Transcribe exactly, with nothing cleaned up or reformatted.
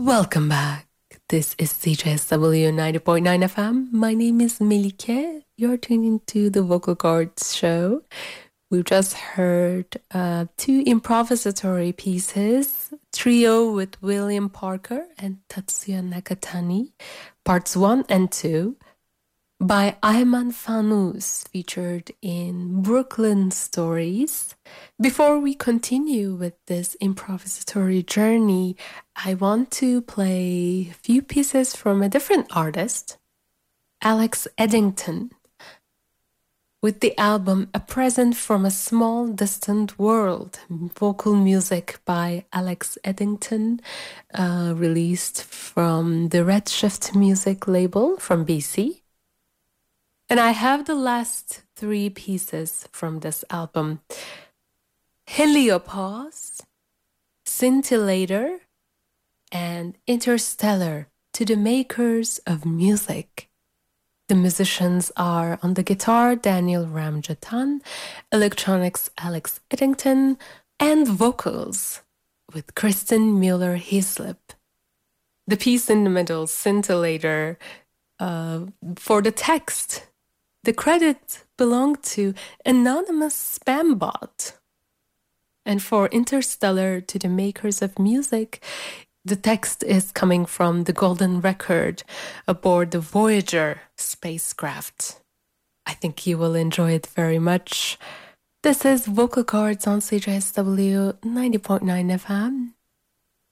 Welcome back. This is C J S W ninety point nine F M. My name is Melike. You're tuning to the Vocal Chords Show. We've just heard uh, two improvisatory pieces, Trio with William Parker and Tatsuya Nakatani, parts one and two, by Ayman Fanous, featured in Brooklyn Stories. Before we continue with this improvisatory journey, I want to play a few pieces from a different artist, Alex Eddington, with the album A Present from a Small Distant World, vocal music by Alex Eddington, uh, released from the Redshift Music label from B C. And I have the last three pieces from this album. Heliopause, Scintillator, and Interstellar, to the makers of music. The musicians are on the guitar Daniel Ramjatan, electronics Alex Eddington, and vocals with Kristen Mueller-Hislop. The piece in the middle, Scintillator, uh, for the text, the credit belonged to Anonymous Spam Bot. And for Interstellar, to the makers of music, the text is coming from the Golden Record aboard the Voyager spacecraft. I think you will enjoy it very much. This is Vocal Chords on C J S W ninety point nine F M.